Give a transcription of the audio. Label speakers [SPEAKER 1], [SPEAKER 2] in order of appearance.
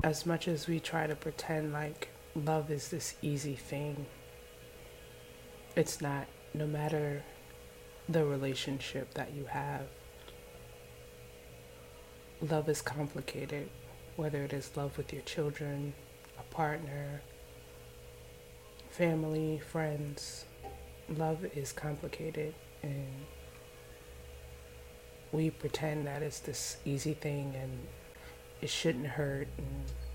[SPEAKER 1] as much as we try to pretend like love is this easy thing, it's not. No matter the relationship that you have, love is complicated. Whether it is love with your children, a partner, family, friends, love is complicated, and we pretend that it's this easy thing and it shouldn't hurt, and